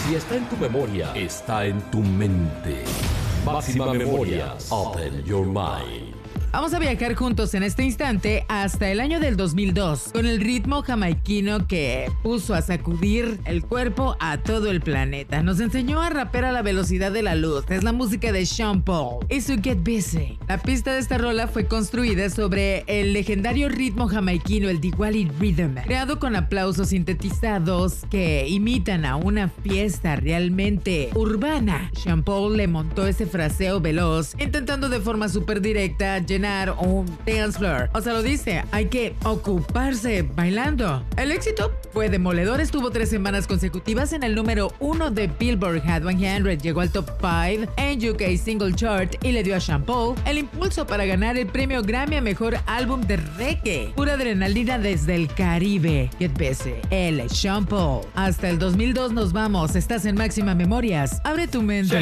Si está en tu memoria, está en tu mente. Máxima Memorias. Open your mind. Vamos a viajar juntos en este instante hasta el año del 2002 con el ritmo jamaiquino que puso a sacudir el cuerpo a todo el planeta. Nos enseñó a rapear a la velocidad de la luz. Es la música de Sean Paul y su Get Busy. La pista de esta rola fue construida sobre el legendario ritmo jamaiquino, el Diwali Rhythm, creado con aplausos sintetizados que imitan a una fiesta realmente urbana. Sean Paul le montó ese fraseo veloz, intentando de forma súper directa llenar un dance floor. O sea, lo dice, hay que ocuparse bailando. El éxito fue demoledor. Estuvo 3 semanas consecutivas en el número 1 de Billboard Hot 100. Llegó al top 5 en UK Single Chart y le dio a Sean Paul el impulso para ganar el premio Grammy a Mejor Álbum de Reggae. Pura adrenalina desde el Caribe. Get Busy. Él es Sean Paul. Hasta el 2002 nos vamos. Estás en Máxima Memorias. Abre tu mente.